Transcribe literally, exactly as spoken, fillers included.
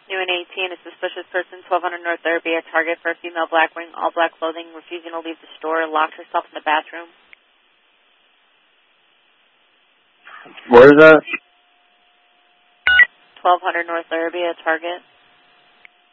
New and eighteen, a suspicious person, twelve hundred North Irby, a target for a female Blackwing, all black clothing, refusing to leave the store, locked herself in the bathroom. Where is that? twelve hundred North Irby, a target.